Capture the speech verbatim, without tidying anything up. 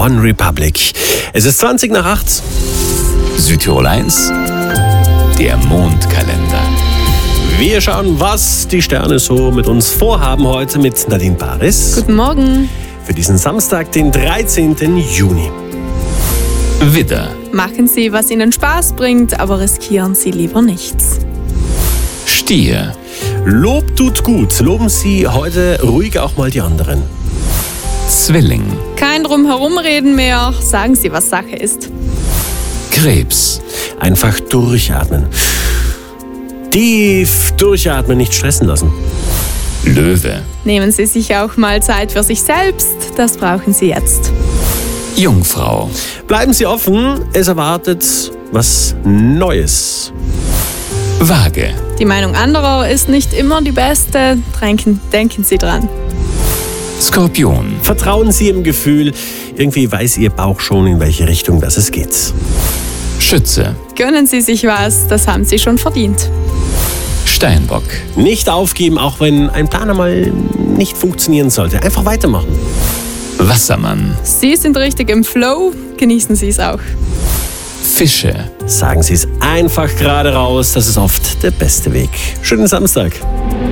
One Republic. Es ist zwanzig nach acht. Südtirol eins, der Mondkalender. Wir schauen, was die Sterne so mit uns vorhaben heute mit Nadine Paris. Guten Morgen. Für diesen Samstag, den dreizehnten Juni. Widder, Machen Sie, was Ihnen Spaß bringt, aber riskieren Sie lieber nichts. Stier, Lob tut gut. Loben Sie heute ruhig auch mal die anderen. Zwilling, Kein Drumherumreden mehr, sagen Sie, was Sache ist. Krebs, Einfach durchatmen. Tief durchatmen, nicht stressen lassen. Löwe, Nehmen Sie sich auch mal Zeit für sich selbst, das brauchen Sie jetzt. Jungfrau, Bleiben Sie offen, es erwartet was Neues. Waage, Die Meinung anderer ist nicht immer die beste, denken, denken Sie dran. Skorpion, Vertrauen Sie Ihrem Gefühl. Irgendwie weiß Ihr Bauch schon, in welche Richtung das es geht. Schütze, Gönnen Sie sich was, das haben Sie schon verdient. Steinbock, Nicht aufgeben, auch wenn ein Plan einmal nicht funktionieren sollte. Einfach weitermachen. Wassermann, Sie sind richtig im Flow, genießen Sie es auch. Fische. Sagen Sie es einfach gerade raus, das ist oft der beste Weg. Schönen Samstag.